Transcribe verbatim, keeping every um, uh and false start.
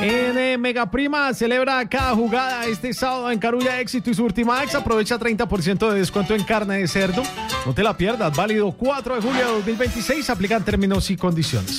En eh, Megaprima celebra cada jugada este sábado en Carulla Éxito y Surtimax. Aprovecha treinta por ciento de descuento en carne de cerdo. No te la pierdas, válido cuatro de julio de dos mil veintiséis. Aplican términos y condiciones.